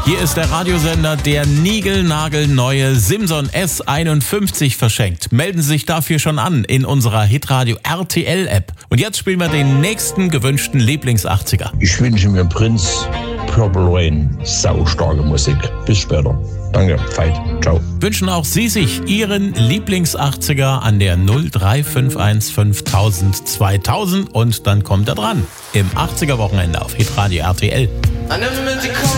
Hier ist der Radiosender, der niegelnagelneue Simson S51 verschenkt. Melden Sie sich dafür schon an in unserer Hitradio RTL App. Und jetzt spielen wir den nächsten gewünschten Lieblings-80er. Ich wünsche mir Prinz, Purple Rain, saustarke Musik. Bis später. Danke, Veit, ciao. Wünschen auch Sie sich Ihren Lieblings-80er an der 0351 5000 2000 und dann kommt er dran. Im 80er-Wochenende auf Hitradio RTL.